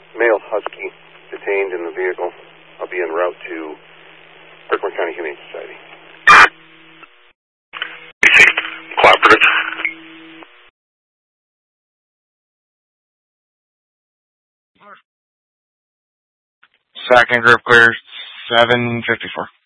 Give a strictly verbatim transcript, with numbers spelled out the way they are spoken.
male husky detained in the vehicle. I'll be en route to Parkland County Humane Society. Cooperative. Second group clear, seven fifty-four.